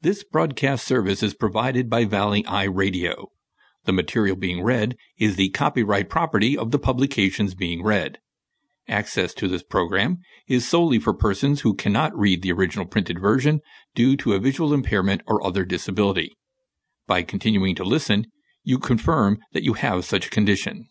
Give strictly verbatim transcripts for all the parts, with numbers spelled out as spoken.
This broadcast service is provided by Valley Eye Radio. The material being read is the copyright property of the publications being read. Access to this program is solely for persons who cannot read the original printed version due to a visual impairment or other disability. By continuing to listen, you confirm that you have such a condition.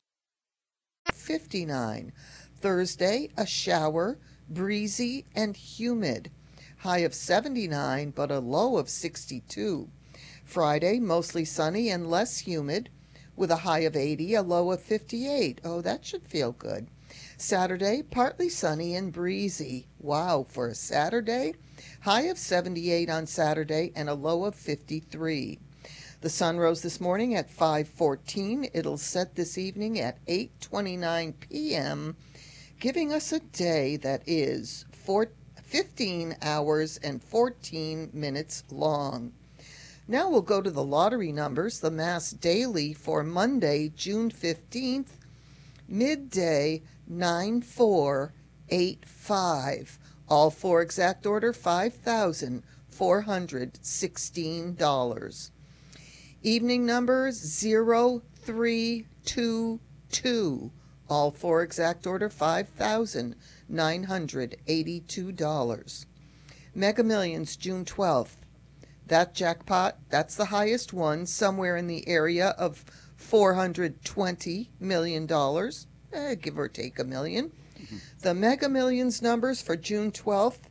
fifty-nine. Thursday, a shower, breezy and humid. High of seventy-nine, but a low of sixty-two. Friday, mostly sunny and less humid, with a high of eighty, a low of fifty-eight. Oh, that should feel good. Saturday, partly sunny and breezy. Wow, for a Saturday? High of seventy-eight on Saturday and a low of fifty-three. The sun rose this morning at five fourteen. It'll set this evening at eight twenty-nine p.m., giving us a day that is fifteen hours and fourteen minutes long. Now we'll go to the lottery numbers. The Mass Daily for Monday, June fifteenth, midday nine four eight five. All four exact order five thousand four hundred sixteen dollars. Evening numbers zero three two two. All four exact order five thousand nine hundred eighty-two dollars. Mega Millions, June twelfth. That jackpot, that's the highest one, somewhere in the area of four hundred twenty million dollars, eh, give or take a million. Mm-hmm. The Mega Millions numbers for June twelfth,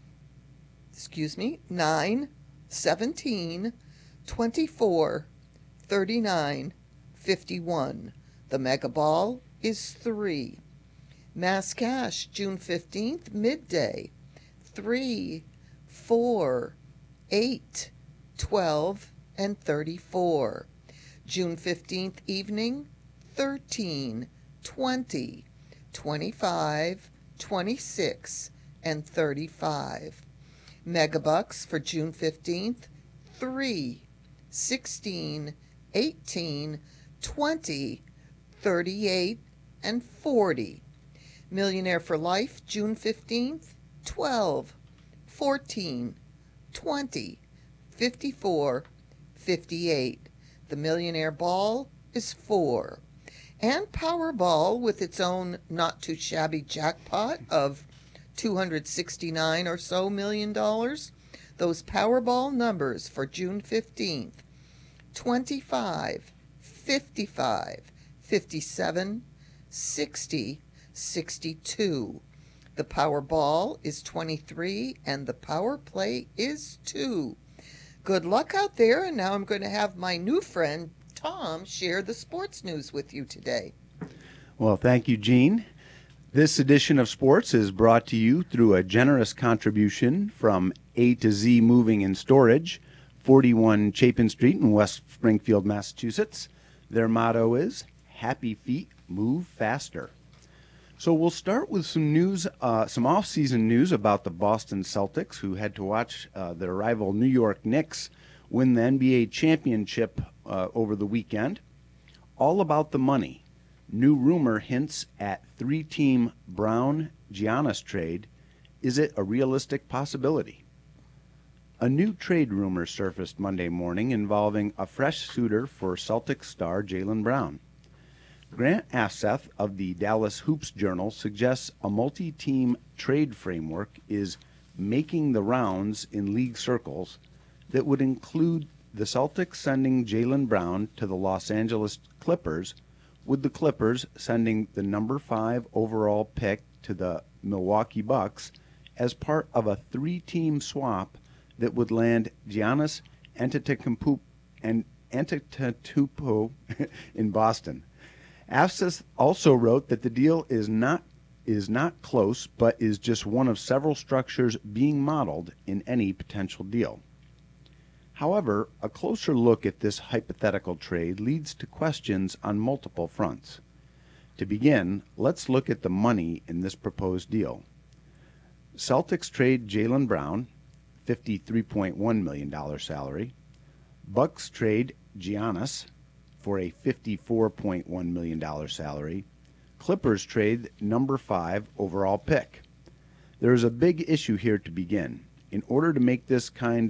excuse me, nine, seventeen, twenty-four, thirty-nine, fifty-one. The Mega Ball is three. Mass Cash, June fifteenth, midday, three, four, eight, twelve, and thirty-four. June fifteenth evening, thirteen, twenty, twenty-five, twenty-six, and thirty-five. Megabucks for June fifteenth, three, sixteen, eighteen, twenty, thirty-eight, and forty. Millionaire for Life, June fifteenth, twelve, fourteen, twenty, fifty-four, fifty-eight. The Millionaire Ball is four. And Powerball, with its own not-too-shabby jackpot of two hundred sixty-nine or so million dollars. Those Powerball numbers for June fifteenth, twenty-five, fifty-five, fifty-seven, sixty, sixty-two. The Powerball is twenty-three and the Power Play is two. Good luck out there, and now I'm going to have my new friend Tom share the sports news with you today. Well, thank you, Jean. This edition of Sports is brought to you through a generous contribution from A to Z Moving and Storage, forty-one Chapin Street in West Springfield, Massachusetts. Their motto is, Happy Feet Move Faster. So we'll start with some news, uh, some off-season news about the Boston Celtics, who had to watch uh, their rival New York Knicks win the N B A championship uh, over the weekend. All about the money. New rumor hints at three-team Brown-Giannis trade. Is it a realistic possibility? A new trade rumor surfaced Monday morning involving a fresh suitor for Celtics star Jaylen Brown. Grant Afseth of the Dallas Hoops Journal suggests a multi-team trade framework is making the rounds in league circles that would include the Celtics sending Jaylen Brown to the Los Angeles Clippers, with the Clippers sending the number five overall pick to the Milwaukee Bucks as part of a three-team swap that would land Giannis Antetokounmpo and Antetokounmpo in Boston. Afseth also wrote that the deal is not is not close, but is just one of several structures being modeled in any potential deal. However, a closer look at this hypothetical trade leads to questions on multiple fronts. To begin, let's look at the money in this proposed deal. Celtics trade Jaylen Brown, fifty-three point one million dollars salary. Bucks trade Giannis for a fifty-four point one million dollars salary. Clippers trade number five overall pick. There is a big issue here to begin. In order to make this kind